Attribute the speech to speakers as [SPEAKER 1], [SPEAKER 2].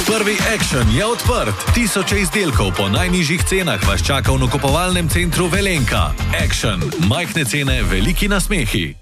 [SPEAKER 1] Prvi Action je odprt. Tisoče izdelkov po najnižjih cenah vas čaka v nakupovalnem centru Velenka. Action. Majhne cene, veliki nasmehi.